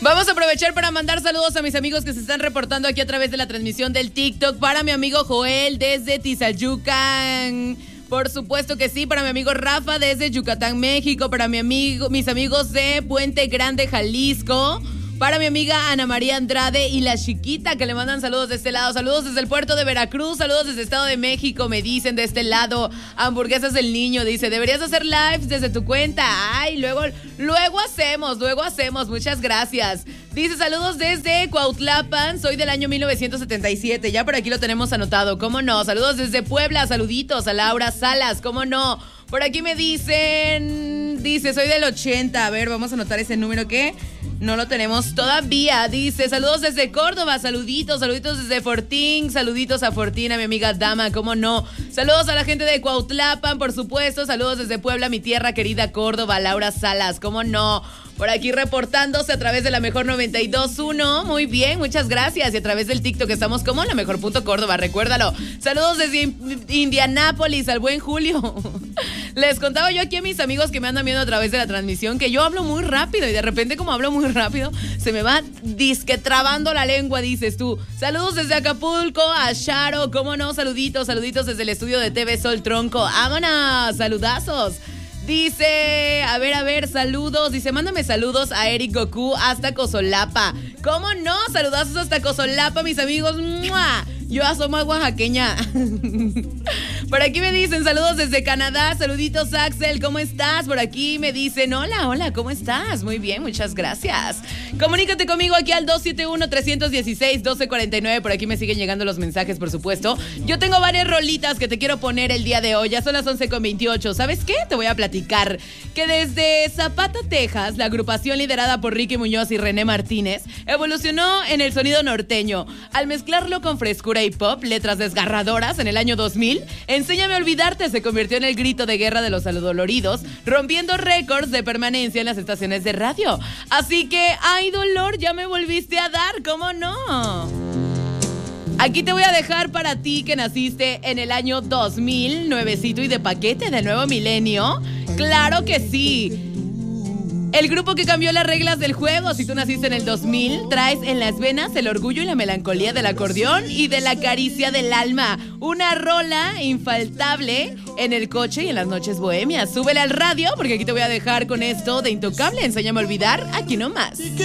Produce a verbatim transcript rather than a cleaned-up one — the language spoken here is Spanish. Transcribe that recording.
Vamos a aprovechar para mandar saludos a mis amigos que se están reportando aquí a través de la transmisión del TikTok. Para mi amigo Joel desde Tizayucan. Por supuesto que sí, para mi amigo Rafa desde Yucatán, México. Para mi amigo, mis amigos de Puente Grande, Jalisco. Para mi amiga Ana María Andrade y la chiquita que le mandan saludos de este lado. Saludos desde el puerto de Veracruz, saludos desde Estado de México. Me dicen de este lado, hamburguesas del niño. Dice, deberías hacer lives desde tu cuenta. Ay, luego, luego hacemos, luego hacemos. Muchas gracias. Dice, saludos desde Cuautlapan, soy del año mil novecientos setenta y siete. Ya por aquí lo tenemos anotado, ¿cómo no? Saludos desde Puebla, saluditos a Laura Salas, ¿cómo no? Por aquí me dicen, dice, soy del ochenta. A ver, vamos a anotar ese número que no lo tenemos todavía. Dice, saludos desde Córdoba, saluditos, saluditos desde Fortín, saluditos a Fortín, a mi amiga Dama, cómo no. Saludos a la gente de Cuautlapan, por supuesto, saludos desde Puebla, mi tierra querida Córdoba, Laura Salas, cómo no. Por aquí reportándose a través de la Mejor noventa y dos punto uno. Muy bien, muchas gracias. Y a través del TikTok estamos como la Mejor punto Córdoba, recuérdalo. Saludos desde Indianápolis al buen Julio. Les contaba yo aquí a mis amigos que me andan viendo a través de la transmisión que yo hablo muy rápido y de repente como hablo muy rápido se me va disque trabando la lengua, dices tú. Saludos desde Acapulco a Sharo, cómo no, saluditos, saluditos desde el estudio de T V Sol Tronco. ¡Vámonos! ¡Saludazos! Dice, a ver, a ver, saludos. Dice, mándame saludos a Eric Goku hasta Cozolapa. ¿Cómo no? Saludazos hasta Cozolapa, mis amigos. ¡Mua! Yo asomo a oaxaqueña. Por aquí me dicen, saludos desde Canadá. Saluditos, Axel, ¿cómo estás? Por aquí me dicen, hola, hola, ¿cómo estás? Muy bien, muchas gracias. Comunícate conmigo aquí al dos siete uno, tres uno seis, uno dos cuatro nueve. Por aquí me siguen llegando los mensajes, por supuesto. Yo tengo varias rolitas que te quiero poner el día de hoy. Ya son las once con veintiocho. ¿Sabes qué? Te voy a platicar que desde Zapata, Texas, la agrupación liderada por Ricky Muñoz y René Martínez evolucionó en el sonido norteño. Al mezclarlo con frescura y pop, letras desgarradoras, en el año dos mil, Enséñame a olvidarte se convirtió en el grito de guerra de los adoloridos, rompiendo récords de permanencia en las estaciones de radio. Así que, ay, dolor, ya me volviste a dar, ¿cómo no? Aquí te voy a dejar para ti que naciste en el año dos mil, nuevecito y de paquete del nuevo milenio. ¡Claro que sí! El grupo que cambió las reglas del juego. Si tú naciste en el dos mil, traes en las venas el orgullo y la melancolía del acordeón y de la caricia del alma. Una rola infaltable en el coche y en las noches bohemias. Súbele al radio porque aquí te voy a dejar con esto de Intocable. Enséñame a olvidar, aquí nomás.